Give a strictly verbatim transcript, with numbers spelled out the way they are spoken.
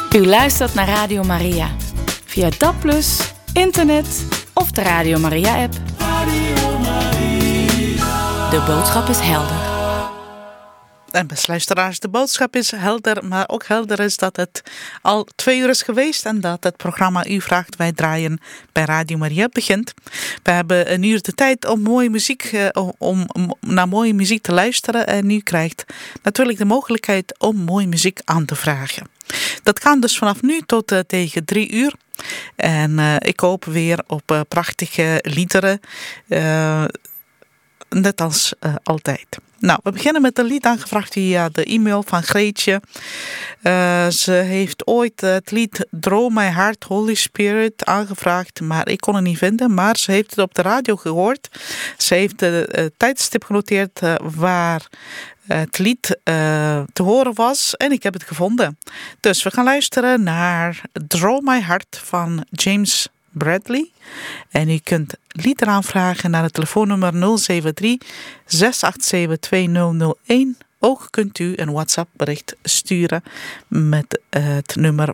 U luistert naar Radio Maria. Via D A B plus, internet of de Radio Maria-app. Radio Maria. De boodschap is helder. En beste luisteraars, de boodschap is helder, maar ook helder is dat het al twee uur is geweest en dat het programma U Vraagt Wij Draaien bij Radio Maria begint. We hebben een uur de tijd om mooie muziek, om, om naar mooie muziek te luisteren en u krijgt natuurlijk de mogelijkheid om mooie muziek aan te vragen. Dat kan dus vanaf nu tot uh, tegen drie uur. En uh, ik hoop weer op uh, prachtige liederen, uh, net als uh, altijd. Nou, we beginnen met een lied aangevraagd via de e-mail van Greetje. Uh, ze heeft ooit het lied Draw My Heart Holy Spirit aangevraagd, maar ik kon het niet vinden. Maar ze heeft het op de radio gehoord. Ze heeft de uh, tijdstip genoteerd uh, waar uh, het lied uh, te horen was en ik heb het gevonden. Dus we gaan luisteren naar Draw My Heart van James Bradley. En u kunt liederen aanvragen naar het telefoonnummer nul zeven drie, zes acht zeven, twee nul nul een. Ook kunt u een WhatsApp bericht sturen met het nummer